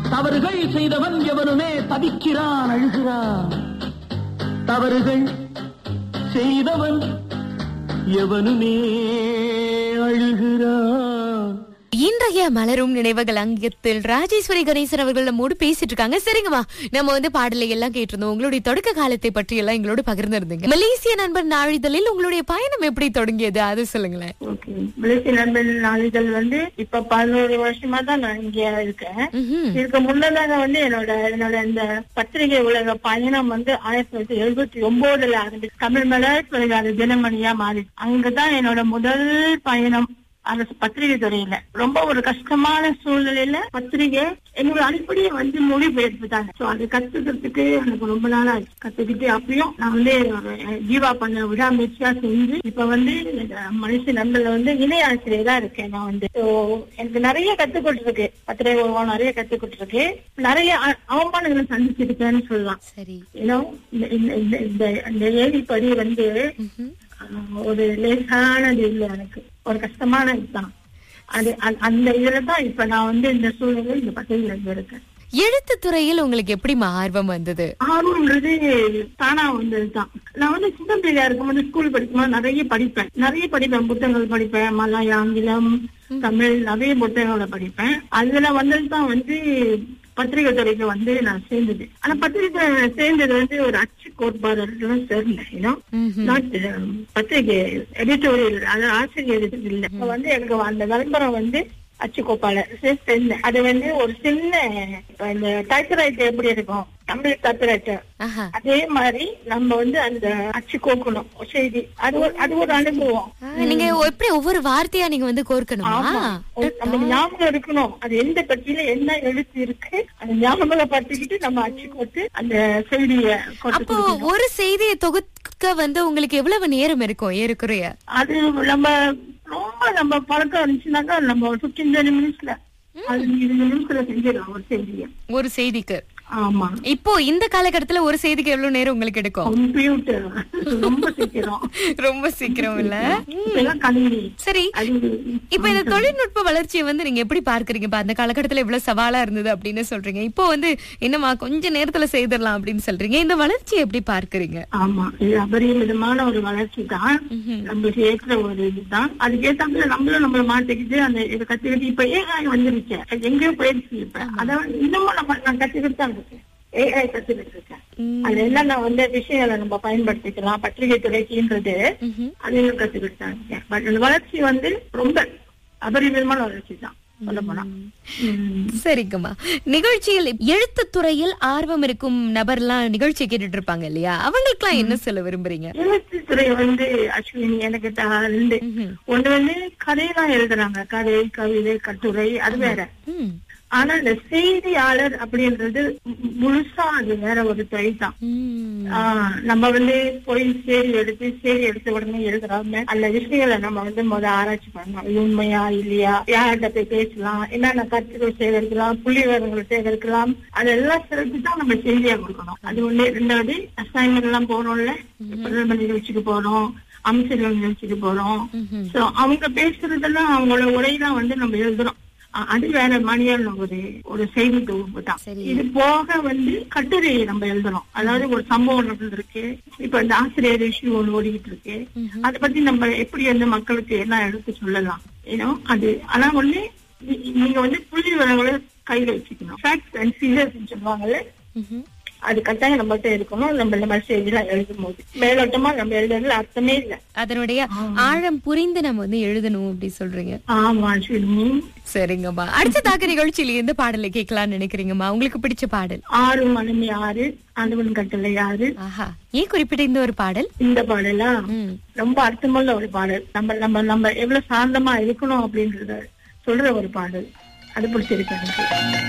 தவறுகள் செய்தவன் எவனுமே தவிக்கிறான், அழுகிறான். தவறுகள் செய்தவன் எவனுமே அழுகிறான். இன்றைய மலரும் நினைவுகள் அங்கத்தில் ராஜேஸ்வரி கணேசன் அவர்கள் நம்மோடு பேசிட்டு இருக்காங்க. சரிங்கம்மா, நம்ம பாடலை எல்லாம் கேட்டிருந்தோம். உங்களுடைய தொடக்க காலத்தை பற்றி எல்லாம் எங்களோட பகிர்ந்திருந்தீங்க. மலேசிய நண்பர் நாளிதழில் உங்களுடைய பயணம் எப்படி தொடங்கியது, அது சொல்லுங்களேன். மலேசிய நண்பர் நாளிதழ் இப்ப 11 வருஷமா தான் நான் இங்க இருக்கேன். இதுக்கு முன்னதாக என்னோட இந்த பத்திரிகை உலக பயணம் 1979 ஆரம்பிச்சு தமிழ் மலர் தினமணியா மாறி, அங்கதான் என்னோட முதல் பயணம். அரசு பத்திரிகை துறையில ரொம்ப ஒரு கஷ்டமான சூழ்நிலையில பத்திரிகை என்னோட அடிப்படையை மொழிபெயர்ப்பு தாங்க. சோ அது கத்துக்கிறதுக்கு எனக்கு ரொம்ப நாளா கத்துக்கிட்டு அப்பயும் நான் ஒரு ஜீவா பண்ண விடாமுயற்சியா செஞ்சு இப்ப மனுஷ நண்பர்ல இணை ஆசிரியரா இருக்கேன். நான் எனக்கு நிறைய கத்துக்கிட்டு இருக்கு, பத்திரிகை உலகம் நிறைய கத்துக்கிட்டு இருக்கு, நிறைய அவமானங்களை சந்திச்சிருக்கேன்னு சொல்லலாம். ஏன்னா இந்த ஏரிப்படி ஒரு லேசானது இல்லை, எனக்கு ஒரு கஷ்டமான இதுதான். அது அந்த இதுலதான் இப்ப நான் இந்த சூழ்நிலை இந்த பத்திரிகையில இருக்கேன். எழுத்து துறையில் உங்களுக்கு எப்படி ஆர்வம் வந்தது? ஆர்வம்ன்றது தானா வந்ததுதான். நான் சின்ன பிள்ளையா இருக்கும்போது ஸ்கூல் படிக்கும்போது நிறைய படிப்பேன், புத்தகங்கள் படிப்பேன், மலாய், ஆங்கிலம், தமிழ், நிறைய புத்தகங்களை படிப்பேன். அதுல வந்ததுதான் பத்திரிகை துறைக்கு நான் சேர்ந்தது. ஆனா பத்திரிகை சேர்ந்தது ஒரு அச்சு கோட்பாடு சேர்ந்தேன். பத்திரிகை எடிட்டோரியல், அதாவது ஆசிரியர் இல்ல. எனக்கு அந்த விளம்பரம் அச்சு கோப்பாளர் சேர்ந்தேன். அது ஒரு சின்ன இந்த டைப்ரைட்டர் எப்படி இருக்கும், தமிழ் டைப்ரைட்டர், அதே மாதிரி நம்ம அந்த அச்சு கோக்கணும் செய்தி. அது ஒரு அனுபவம். நீங்க எப்படி ஒவ்வொரு வார்த்தையா நீங்க கோர்க்கணுமா? நம்ம ஞாபகம் இருக்கணும், அது எந்த பத்தியில என்ன எழுத்து இருக்கு, அந்த ஞாபகப்படுத்திக்கிட்டு நம்ம அச்சு கோத்து அந்த செய்திய. அப்போ ஒரு செய்தியை தொகுக்க உங்களுக்கு எவ்வளவு நேரம் இருக்கும் ஏறக்குறைய? அது நம்ம பழக்கம் இருந்துச்சுனாக்கா நம்ம 15-20 நிமிஷத்துல 20 நிமிஷத்துல செஞ்சிடலாம் ஒரு செய்திக்கு. ஆமா. இப்போ இந்த காலகட்டத்துல ஒரு செய்திக்கு எவ்வளவு நேரம் உங்களுக்கு எடுக்கும்? கம்ப்யூட்டர் ரொம்ப சீக்கிரம் இல்ல? சரி, இப்ப இந்த தொழில்நுட்ப வளர்ச்சியை நீங்க எப்படி பார்க்கறீங்க? அந்த காலகட்டத்துல இவ்வளவு சவாலா இருந்தது அப்படின்னு சொல்றீங்க, இப்போ என்னமா கொஞ்ச நேரத்துல செய்திடலாம் அப்படின்னு சொல்றீங்க. இந்த வளர்ச்சியை எப்படி பார்க்கறீங்க? ஆமா, இது அபரிமிதமான ஒரு வளர்ச்சி தான், நம்மளுக்கு ஏற்ற ஒரு இதுதான். அதுக்கேற்ற நம்மள மாட்டிக்கிட்டு அந்த இதை கத்துக்கிட்டு இப்ப ஏஐ வந்துருச்சு, எங்கேயோ போயிடுச்சு. இப்ப அதான் இன்னமும் நான் கத்துக்கிட்டு தான் ஏஐ கத்துக்கிட்டு இருக்கேன். அது என்னென்ன விஷயங்களை நம்ம பயன்படுத்திக்கலாம் பத்திரிகை துறைக்குன்றது அதையும் கத்துக்கிட்டு தான் இருக்கேன். பட் அந்த வளர்ச்சி ரொம்ப அபரிமிதமான வளர்ச்சி தான் சொல்ல போனா. சரிங்கம்மா, நிகழ்ச்சியில் எழுத்து துறையில் ஆர்வம் இருக்கும் நபர்லாம் நிகழ்ச்சி கேட்டுட்டு இருப்பாங்க இல்லையா, அவங்களுக்கு எல்லாம் என்ன சொல்ல விரும்புறீங்க? எழுத்து துறை அஸ்வினி எனக்கு ஒண்ணு கதையெல்லாம் எழுதுறாங்க, கதை, கவிதை, கட்டுரை, அது வேற. ஆனா இந்த செய்தியாளர் அப்படின்றது முழுசா அது வேற ஒரு துறை தான். நம்ம போய் செய்தி எடுத்த உடனே எழுதுறாங்க. அந்த விஷயங்களை நம்ம ஆராய்ச்சி பண்ணலாம், இது உண்மையா இல்லையா, யார்கிட்ட போய் பேசலாம், என்னென்ன கருத்துக்கள் சேகரிக்கலாம், புள்ளி விவரங்கள் சேகரிக்கலாம், அதெல்லாம் சேர்த்து தான் நம்ம செய்தியா கொடுக்கணும். அது ஒண்ணு. ரெண்டாவது அசைன்மெண்ட் எல்லாம் போறோம்ல, பிரதமர் நிகழ்ச்சிக்கு போறோம், அமைச்சர்கள் நிகழ்ச்சிக்கு போறோம். சோ அவங்க பேசுறதெல்லாம் அவங்களோட உரையெல்லாம் நம்ம எழுதுறோம். அது வேற மாதிரியான ஒரு செய்தி தொகுப்பு தான். இது போக கட்டுரை நம்ம எழுதணும். அதாவது ஒரு சம்பவம் நடந்திருக்கு, இப்ப இந்த ஆசிரியர் இஷ்யூ ஒண்ணு ஓடிக்கிட்டு இருக்கு, அதை பத்தி நம்ம எப்படி மக்களுக்கு என்ன எடுத்து சொல்லலாம் ஏன்னா அது. ஆனா நீங்க புள்ளி விவரங்களை கையில வச்சுக்கணும். ஃபேக்ட்ஸ் அண்ட் ஃபிகர்ஸ் சொல்லுவாங்கல்ல, அது கட்டாயம் நம்மகிட்ட இருக்கணும். நம்ம இந்த மாதிரி செய்தியெல்லாம் எழுதும் போது மேலோட்டமா நம்ம எழுதுறதுல அர்த்தமே இல்ல, அதனுடைய ஆழம் புரிந்து நம்ம எழுதணும் அப்படி சொல்றீங்க. ஆமா. சரிங்கம்மா, அடுத்ததாக நிகழ்ச்சியில எந்த பாடலை கேட்கலாம்னு நினைக்கிறீங்கம்மா? உங்களுக்கு பிடிச்ச பாடல்? 6 மணி 6 ஆண்டவன் கட்டளை 6. ஏன் குறிப்பிட்ட இந்த ஒரு பாடல்? இந்த பாடலா ரொம்ப அர்த்தமுள்ள ஒரு பாடல். நம்ம எவ்வளவு சாந்தமா இருக்கணும் அப்படின்றத சொல்ற ஒரு பாடல். அது பிடிச்சிருக்கு எனக்கு.